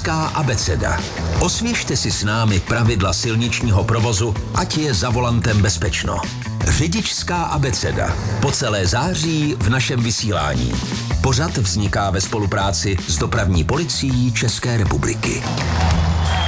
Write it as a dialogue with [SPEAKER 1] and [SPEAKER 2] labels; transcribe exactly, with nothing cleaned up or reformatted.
[SPEAKER 1] Řidičská abeceda. Osvěžte si s námi pravidla silničního provozu, ať je za volantem bezpečno. Řidičská abeceda. Po celé září v našem vysílání. Pořad vzniká ve spolupráci s Dopravní policií České republiky.